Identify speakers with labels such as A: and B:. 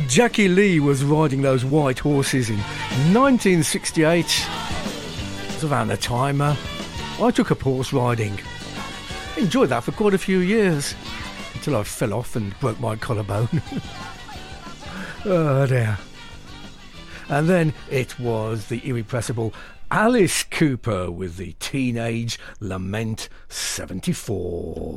A: Jackie Lee was riding those white horses in 1968. It was around the time I took up horse riding. Enjoyed that for quite a few years until I fell off and broke my collarbone. Oh dear. And then it was the irrepressible Alice Cooper with the Teenage Lament 74.